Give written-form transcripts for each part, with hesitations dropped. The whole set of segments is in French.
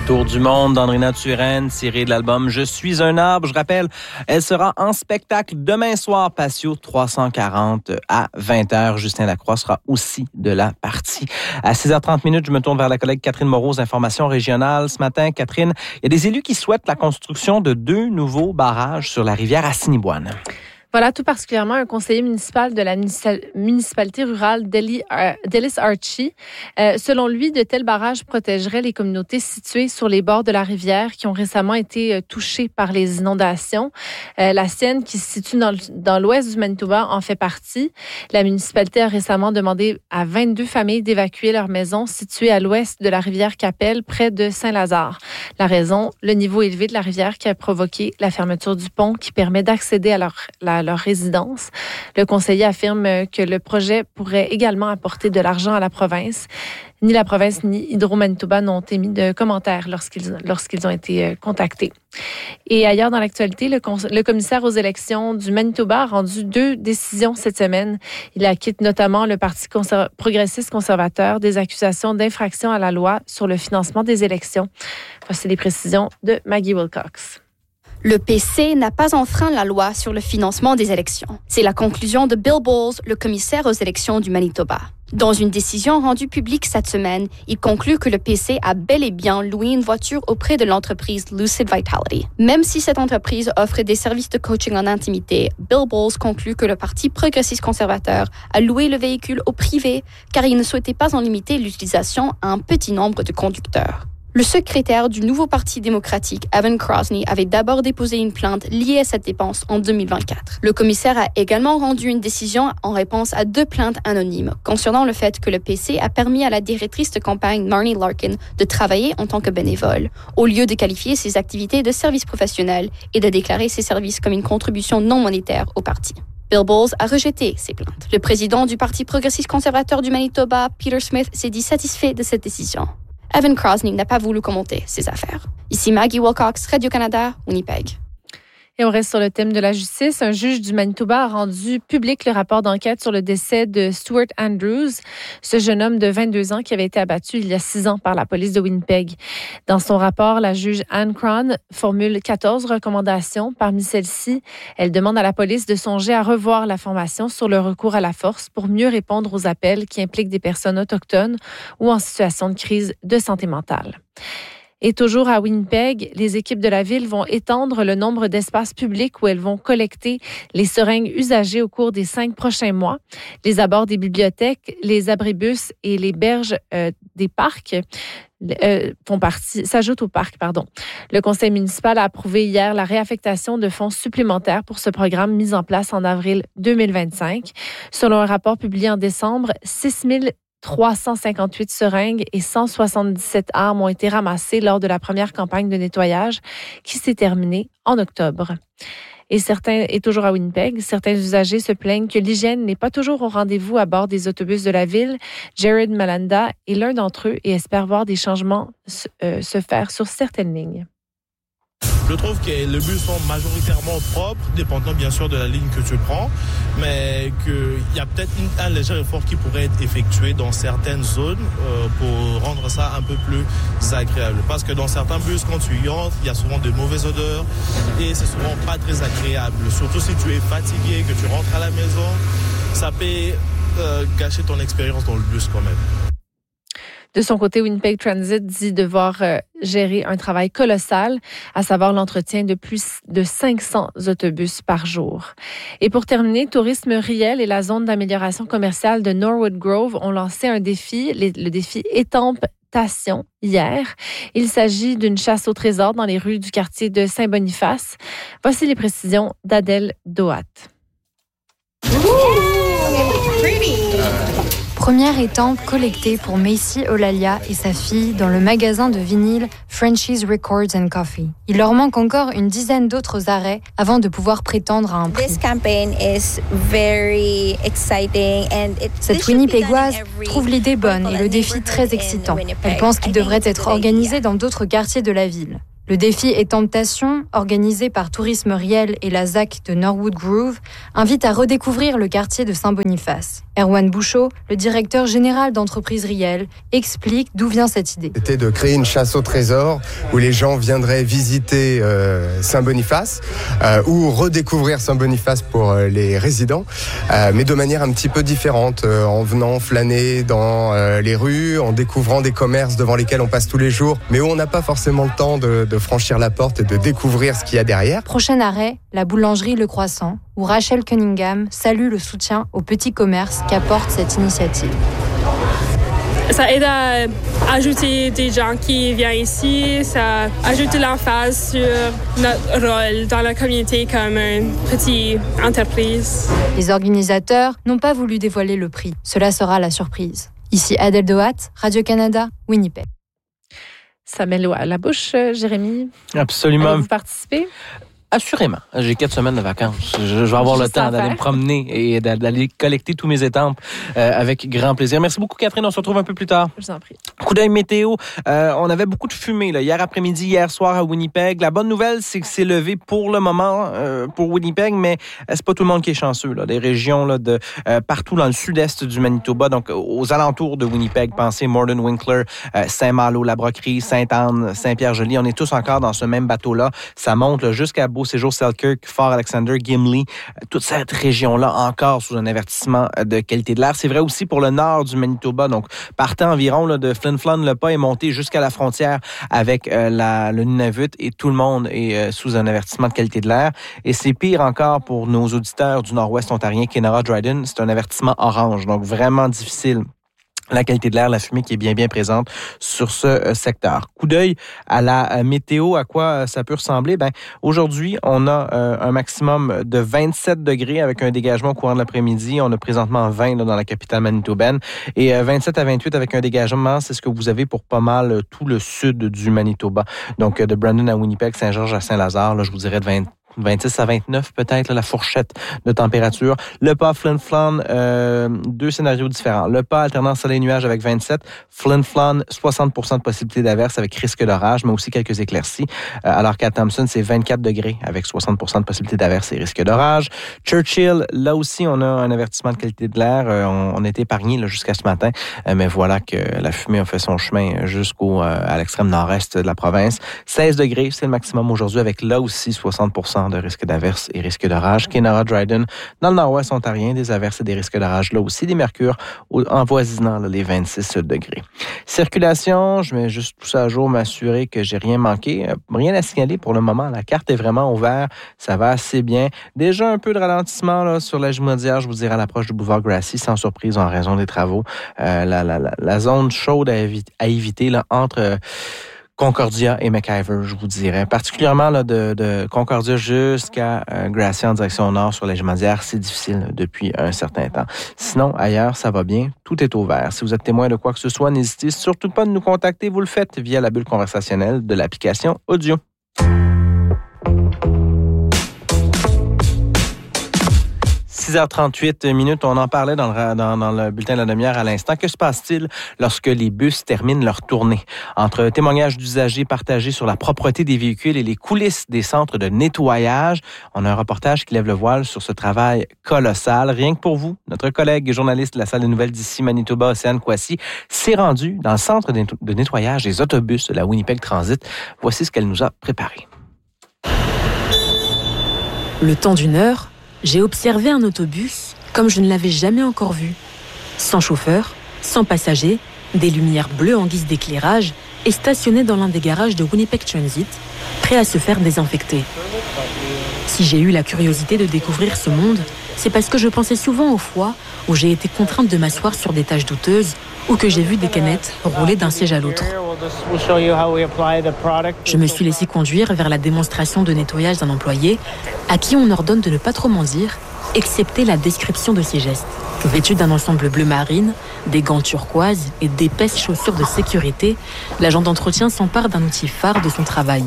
Tour du monde d'Andrina Turenne, tirée de l'album Je suis un arbre. Je rappelle, elle sera en spectacle demain soir, Patio 340 à 20h. Justin Lacroix sera aussi de la partie. À 6h30, je me tourne vers la collègue Catherine Moreau, informations régionales. Ce matin, Catherine, il y a des élus qui souhaitent la construction de 2 nouveaux barrages sur la rivière Assiniboine. Voilà, tout particulièrement un conseiller municipal de la municipalité rurale Delis Archie. Selon lui, de tels barrages protégeraient les communautés situées sur les bords de la rivière qui ont récemment été touchées par les inondations. La sienne, qui se situe dans l'ouest du Manitoba, en fait partie. La municipalité a récemment demandé à 22 familles d'évacuer leurs maisons situées à l'ouest de la rivière Qu'Appelle, près de Saint-Lazare. La raison, le niveau élevé de la rivière qui a provoqué la fermeture du pont qui permet d'accéder à leur résidence. Le conseiller affirme que le projet pourrait également apporter de l'argent à la province. Ni la province ni Hydro-Manitoba n'ont émis de commentaires lorsqu'ils ont été contactés. Et ailleurs dans l'actualité, le commissaire aux élections du Manitoba a rendu 2 décisions cette semaine. Il acquitte notamment le Parti progressiste conservateur des accusations d'infraction à la loi sur le financement des élections. Voici les précisions de Maggie Wilcox. Le PC n'a pas enfreint la loi sur le financement des élections. C'est la conclusion de Bill Bowles, le commissaire aux élections du Manitoba. Dans une décision rendue publique cette semaine, il conclut que le PC a bel et bien loué une voiture auprès de l'entreprise Lucid Vitality. Même si cette entreprise offre des services de coaching en intimité, Bill Bowles conclut que le Parti progressiste conservateur a loué le véhicule au privé car il ne souhaitait pas en limiter l'utilisation à un petit nombre de conducteurs. Le secrétaire du nouveau Parti démocratique, Evan Crosney, avait d'abord déposé une plainte liée à cette dépense en 2024. Le commissaire a également rendu une décision en réponse à 2 plaintes anonymes concernant le fait que le PC a permis à la directrice de campagne, Marnie Larkin, de travailler en tant que bénévole, au lieu de qualifier ses activités de service professionnel et de déclarer ses services comme une contribution non monétaire au parti. Bill Bowles a rejeté ces plaintes. Le président du Parti progressiste conservateur du Manitoba, Peter Smith, s'est dit satisfait de cette décision. Evan Crosney n'a pas voulu commenter ces affaires. Ici Maggie Wilcox, Radio-Canada, Winnipeg. Et on reste sur le thème de la justice. Un juge du Manitoba a rendu public le rapport d'enquête sur le décès de Stuart Andrews, ce jeune homme de 22 ans qui avait été abattu il y a 6 ans par la police de Winnipeg. Dans son rapport, la juge Anne Cron formule 14 recommandations. Parmi celles-ci, elle demande à la police de songer à revoir la formation sur le recours à la force pour mieux répondre aux appels qui impliquent des personnes autochtones ou en situation de crise de santé mentale. Et toujours à Winnipeg, les équipes de la ville vont étendre le nombre d'espaces publics où elles vont collecter les seringues usagées au cours des 5 prochains mois. Les abords des bibliothèques, les abribus et les berges des parcs s'ajoutent au parc. Le conseil municipal a approuvé hier la réaffectation de fonds supplémentaires pour ce programme mis en place en avril 2025. Selon un rapport publié en décembre, 358 seringues et 177 armes ont été ramassées lors de la première campagne de nettoyage qui s'est terminée en octobre. Et toujours à Winnipeg, certains usagers se plaignent que l'hygiène n'est pas toujours au rendez-vous à bord des autobus de la ville. Jared Malanda est l'un d'entre eux et espère voir des changements se faire sur certaines lignes. Je trouve que les bus sont majoritairement propres, dépendant bien sûr de la ligne que tu prends, mais qu'il y a peut-être un léger effort qui pourrait être effectué dans certaines zones pour rendre ça un peu plus agréable. Parce que dans certains bus, quand tu y entres, il y a souvent de mauvaises odeurs et c'est souvent pas très agréable. Surtout si tu es fatigué, que tu rentres à la maison, ça peut gâcher ton expérience dans le bus quand même. De son côté, Winnipeg Transit dit devoir gérer un travail colossal, à savoir l'entretien de plus de 500 autobus par jour. Et pour terminer, Tourisme Riel et la zone d'amélioration commerciale de Norwood Grove ont lancé un défi, le défi Étamptation, hier. Il s'agit d'une chasse au trésor dans les rues du quartier de Saint-Boniface. Voici les précisions d'Adèle Doat. Première étampe collectée pour Macy Olalia et sa fille dans le magasin de vinyle Frenchie's Records and Coffee. Il leur manque encore une dizaine d'autres arrêts avant de pouvoir prétendre à un prix. Cette Winnipégoise trouve l'idée bonne et le défi très excitant. Elle pense qu'il devrait être organisé dans d'autres quartiers de la ville. Le défi et Temptation, organisé par Tourisme Riel et la ZAC de Norwood Grove, invite à redécouvrir le quartier de Saint-Boniface. Erwan Bouchot, le directeur général d'entreprise Riel, explique d'où vient cette idée. C'était de créer une chasse au trésor où les gens viendraient visiter Saint-Boniface ou redécouvrir Saint-Boniface pour les résidents, mais de manière un petit peu différente, en venant flâner dans les rues, en découvrant des commerces devant lesquels on passe tous les jours, mais où on n'a pas forcément le temps de franchir la porte et de découvrir ce qu'il y a derrière. Prochain arrêt, la boulangerie Le Croissant, où Rachel Cunningham salue le soutien aux petits commerces qu'apporte cette initiative. Ça aide à ajouter des gens qui viennent ici, ça ajoute de l'emphase sur notre rôle dans la communauté comme une petite entreprise. Les organisateurs n'ont pas voulu dévoiler le prix. Cela sera la surprise. Ici Adèle Dohat, Radio-Canada, Winnipeg. Ça met l'eau à la bouche, Jérémy. Absolument. Allez-vous participer? Assurément. J'ai 4 semaines de vacances. Je vais avoir le temps d'aller me promener et d'aller collecter tous mes étampes avec grand plaisir. Merci beaucoup, Catherine. On se retrouve un peu plus tard. Je vous en prie. Coup d'œil météo. On avait beaucoup de fumée là, hier après-midi, hier soir à Winnipeg. La bonne nouvelle, c'est que c'est levé pour le moment pour Winnipeg, mais c'est pas tout le monde qui est chanceux. Là. Des régions là, de partout dans le sud-est du Manitoba, donc aux alentours de Winnipeg, pensez Morden, Winkler, Saint-Malo, La Broquerie, Sainte-Anne, Saint-Pierre-Joli. On est tous encore dans ce même bateau-là. Ça monte là, jusqu'à Beauséjour, Selkirk, Fort-Alexander, Gimli, toute cette région-là encore sous un avertissement de qualité de l'air. C'est vrai aussi pour le nord du Manitoba, donc partant environ là, de Flin Flon, le pas est monté jusqu'à la frontière avec le Nunavut et tout le monde est sous un avertissement de qualité de l'air. Et c'est pire encore pour nos auditeurs du nord-ouest ontarien, Kenora-Dryden, c'est un avertissement orange, donc vraiment difficile. La qualité de l'air, la fumée qui est bien présente sur ce secteur. Coup d'œil à la météo, à quoi ça peut ressembler? Aujourd'hui, on a un maximum de 27 degrés avec un dégagement au courant de l'après-midi. On a présentement 20 là, dans la capitale manitobaine et 27 à 28 avec un dégagement. C'est ce que vous avez pour pas mal tout le sud du Manitoba. Donc, de Brandon à Winnipeg, Saint-Georges à Saint-Lazare, là, je vous dirais de 26 à 29 peut-être, là, la fourchette de température. Le pas Flin Flon, 2 scénarios différents. Le pas alternant soleil et nuages avec 27. Flin Flon, 60% de possibilité d'averse avec risque d'orage, mais aussi quelques éclaircies. Alors qu'à Thompson, c'est 24 degrés avec 60% de possibilité d'averse et risque d'orage. Churchill, là aussi, on a un avertissement de qualité de l'air. On était épargné là, jusqu'à ce matin, mais voilà que la fumée a fait son chemin à l'extrême nord-est de la province. 16 degrés, c'est le maximum aujourd'hui avec là aussi 60% de risque d'averse et risque d'orage. Kenora-Dryden, dans le nord-ouest ontarien, des averses et des risques d'orage là aussi, des mercures avoisinant là, les 26 degrés. Circulation, je mets juste tout ça à jour, m'assurer que j'ai rien manqué. Rien à signaler pour le moment. La carte est vraiment ouverte. Ça va assez bien. Déjà un peu de ralentissement là, sur la Jumondière, je vous dirais à l'approche du boulevard Grassie, sans surprise en raison des travaux. La zone chaude à éviter là, entre Concordia et McIver, je vous dirais. Particulièrement là, de Concordia jusqu'à Grassie en direction nord sur la Jumondière, c'est difficile depuis un certain temps. Sinon, ailleurs, ça va bien. Tout est ouvert. Si vous êtes témoin de quoi que ce soit, n'hésitez surtout pas de nous contacter. Vous le faites via la bulle conversationnelle de l'application Audio. 6h38, on en parlait dans le bulletin de la demi-heure à l'instant. Que se passe-t-il lorsque les bus terminent leur tournée? Entre témoignages d'usagers partagés sur la propreté des véhicules et les coulisses des centres de nettoyage, on a un reportage qui lève le voile sur ce travail colossal. Rien que pour vous, notre collègue journaliste de la salle de nouvelles d'ici, Manitoba, Océane Kouassi, s'est rendue dans le centre de nettoyage des autobus de la Winnipeg Transit. Voici ce qu'elle nous a préparé. Le temps d'une heure, j'ai observé un autobus comme je ne l'avais jamais encore vu. Sans chauffeur, sans passagers, des lumières bleues en guise d'éclairage et stationné dans l'un des garages de Winnipeg Transit, prêt à se faire désinfecter. Si j'ai eu la curiosité de découvrir ce monde, c'est parce que je pensais souvent aux fois où j'ai été contrainte de m'asseoir sur des tâches douteuses ou que j'ai vu des canettes rouler d'un siège à l'autre. Je me suis laissé conduire vers la démonstration de nettoyage d'un employé à qui on ordonne de ne pas trop m'en dire, excepté la description de ses gestes. Vêtu d'un ensemble bleu marine, des gants turquoises et d'épaisses chaussures de sécurité, l'agent d'entretien s'empare d'un outil phare de son travail.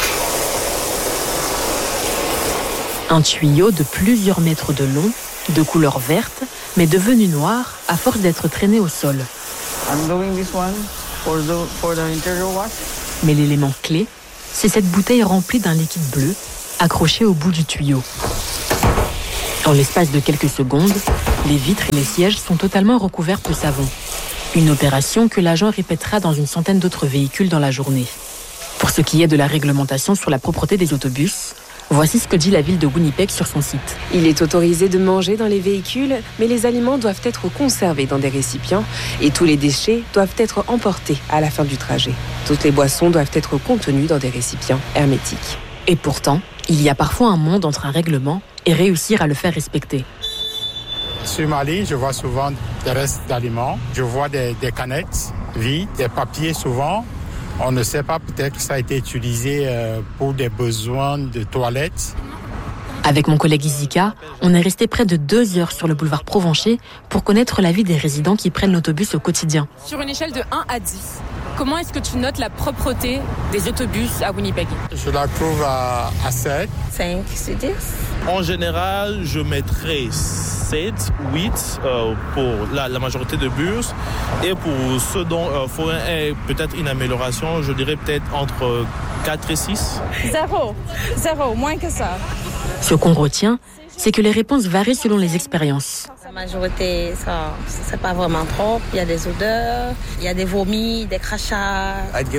Un tuyau de plusieurs mètres de long, de couleur verte, mais devenu noir à force d'être traîné au sol. Mais l'élément clé, c'est cette bouteille remplie d'un liquide bleu, accroché au bout du tuyau. En l'espace de quelques secondes, les vitres et les sièges sont totalement recouverts de savon. Une opération que l'agent répétera dans une centaine d'autres véhicules dans la journée. Pour ce qui est de la réglementation sur la propreté des autobus, voici ce que dit la ville de Winnipeg sur son site. Il est autorisé de manger dans les véhicules, mais les aliments doivent être conservés dans des récipients et tous les déchets doivent être emportés à la fin du trajet. Toutes les boissons doivent être contenues dans des récipients hermétiques. Et pourtant, il y a parfois un monde entre un règlement et réussir à le faire respecter. Sur ma ligne, je vois souvent des restes d'aliments. Je vois des canettes vides, des papiers souvent. On ne sait pas, peut-être que ça a été utilisé pour des besoins de toilettes. Avec mon collègue Izika, on est resté près de 2 heures sur le boulevard Provencher pour connaître l'avis des résidents qui prennent l'autobus au quotidien. Sur une échelle de 1 à 10, comment est-ce que tu notes la propreté des autobus à Winnipeg? Je la trouve à 7. 5 sur 10. En général, je mettrais 7, 8 pour la majorité de bus. Et pour ceux dont il faudrait peut-être une amélioration, je dirais peut-être entre 4 et 6. 0, moins que ça. Ce qu'on retient, c'est que les réponses varient selon les expériences. La majorité, ça, c'est pas vraiment propre. Il y a des odeurs, il y a des vomis, des crachats.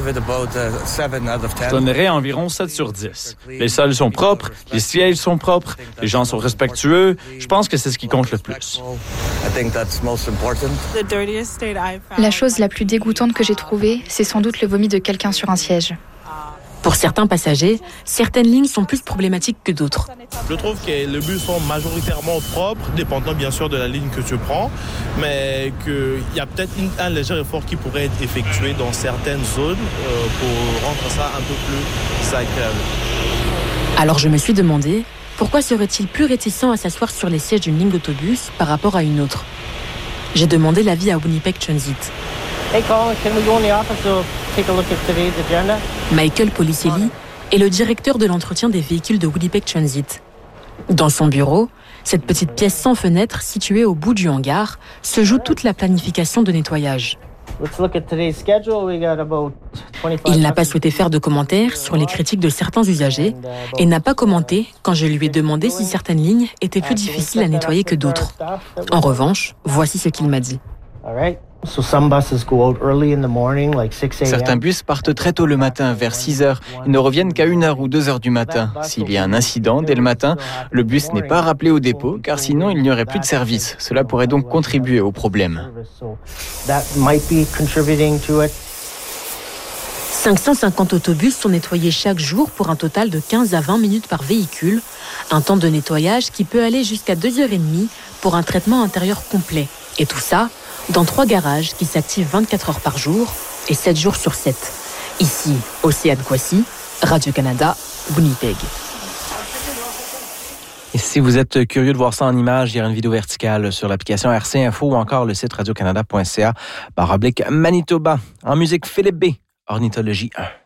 Je donnerais environ 7 sur 10. Les sols sont propres, les sièges sont propres, les gens sont respectueux. Je pense que c'est ce qui compte le plus. La chose la plus dégoûtante que j'ai trouvée, c'est sans doute le vomi de quelqu'un sur un siège. Pour certains passagers, certaines lignes sont plus problématiques que d'autres. Je trouve que les bus sont majoritairement propres, dépendant bien sûr de la ligne que tu prends, mais qu'il y a peut-être un léger effort qui pourrait être effectué dans certaines zones pour rendre ça un peu plus agréable. Alors je me suis demandé, pourquoi serait-il plus réticent à s'asseoir sur les sièges d'une ligne d'autobus par rapport à une autre? J'ai demandé l'avis à Winnipeg Transit. Hey Colin, can we go in the office to take a look at today's agenda? Michael Policelli est le directeur de l'entretien des véhicules de Winnipeg Transit. Dans son bureau, cette petite pièce sans fenêtre située au bout du hangar, se joue toute la planification de nettoyage. Il n'a pas souhaité faire de commentaires sur les critiques de certains usagers et n'a pas commenté quand je lui ai demandé si certaines lignes étaient plus difficiles à nettoyer que d'autres. En revanche, voici ce qu'il m'a dit. Certains bus partent très tôt le matin, vers 6 heures. Ils ne reviennent qu'à 1 heure ou 2 heures du matin. S'il y a un incident dès le matin, le bus n'est pas rappelé au dépôt, car sinon il n'y aurait plus de service. Cela pourrait donc contribuer au problème. 550 autobus sont nettoyés chaque jour pour un total de 15 à 20 minutes par véhicule, un temps de nettoyage qui peut aller jusqu'à 2h30 pour un traitement intérieur complet. Et tout ça dans 3 garages qui s'activent 24 heures par jour et 7 jours sur 7. Ici, Océane Kwasi, Radio-Canada, Winnipeg. Et si vous êtes curieux de voir ça en images, il y a une vidéo verticale sur l'application RC Info ou encore le site radiocanada.ca/Manitoba. En musique, Philippe B, Ornithologie 1.